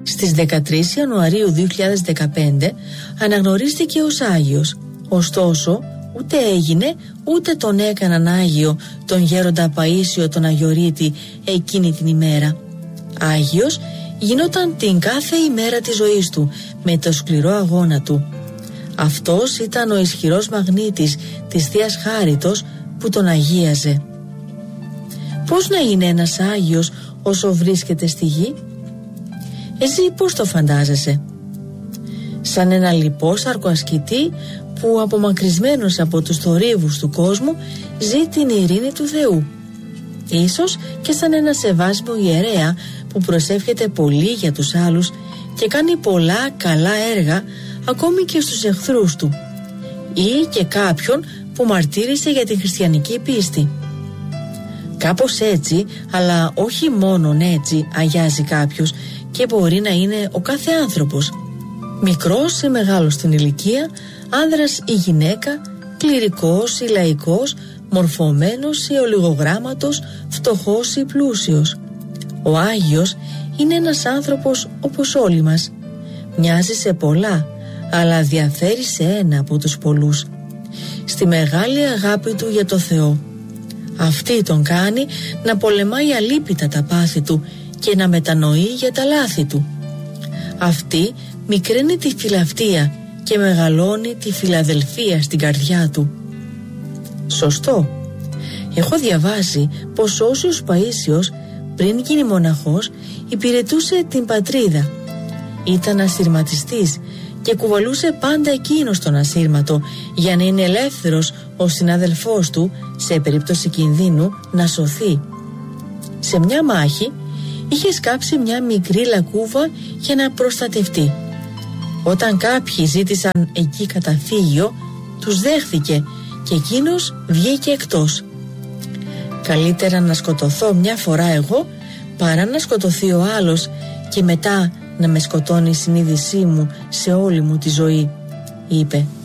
Στις 13 Ιανουαρίου 2015 αναγνωρίστηκε ως Άγιος. Ωστόσο, ούτε έγινε ούτε τον έκαναν Άγιο τον γέροντα Παΐσιο τον Αγιορείτη εκείνη την ημέρα. Άγιος γινόταν την κάθε ημέρα της ζωής του με το σκληρό αγώνα του. Αυτός ήταν ο ισχυρός μαγνήτης της Θείας Χάριτος που τον αγίαζε. Πώς να είναι ένας Άγιος όσο βρίσκεται στη γη? Εσύ πώς το φαντάζεσαι? Σαν ένα λιπόσαρκο ασκητή που απομακρυσμένος από τους θορύβους του κόσμου ζει την ειρήνη του Θεού. Ίσως και σαν ένα σεβάσιμο ιερέα που προσεύχεται πολύ για τους άλλους και κάνει πολλά καλά έργα ακόμη και στους εχθρούς του, ή και κάποιον που μαρτύρησε για την χριστιανική πίστη. Κάπως έτσι, αλλά όχι μόνον έτσι, αγιάζει κάποιος και μπορεί να είναι ο κάθε άνθρωπος, μικρός ή μεγάλος στην ηλικία, άνδρας ή γυναίκα, κληρικός ή λαϊκός, μορφωμένος ή ολιγογράμματος, φτωχός ή πλούσιος. Ο Άγιος είναι ένας άνθρωπος όπως όλοι μας. Μοιάζει σε πολλά, αλλά διαφέρει σε ένα από τους πολλούς: στη μεγάλη αγάπη του για το Θεό. Αυτή τον κάνει να πολεμάει αλίπητα τα πάθη του και να μετανοεί για τα λάθη του. Αυτή μικραίνει τη φιλαυτία και μεγαλώνει τη φιλαδελφία στην καρδιά του. Σωστό. Έχω διαβάσει πως ο Όσιος Παΐσιος πριν γίνει μοναχός υπηρετούσε την πατρίδα. Ήταν ασυρματιστής και κουβαλούσε πάντα εκείνος τον ασύρματο για να είναι ελεύθερος ο συνάδελφός του σε περίπτωση κινδύνου να σωθεί. Σε μια μάχη είχε σκάψει μια μικρή λακκούβα για να προστατευτεί. Όταν κάποιοι ζήτησαν εκεί καταφύγιο, τους δέχθηκε και εκείνος βγήκε εκτός. «Καλύτερα να σκοτωθώ μια φορά εγώ παρά να σκοτωθεί ο άλλος και μετά να με σκοτώνει η συνείδησή μου σε όλη μου τη ζωή», είπε.